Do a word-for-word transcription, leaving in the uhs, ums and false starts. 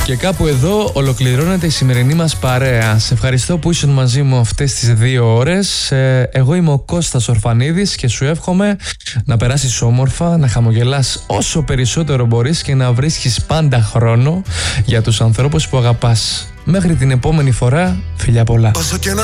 Και κάπου εδώ ολοκληρώνεται η σημερινή μας παρέα. Σε ευχαριστώ που ήσουν μαζί μου αυτές τις δύο ώρες. Ε, εγώ είμαι ο Κώστας Ορφανίδης και σου εύχομαι να περάσεις όμορφα, να χαμογελάς όσο περισσότερο μπορείς και να βρίσκεις πάντα χρόνο για τους ανθρώπους που αγαπάς. Μέχρι την επόμενη φορά, φιλιά πολλά.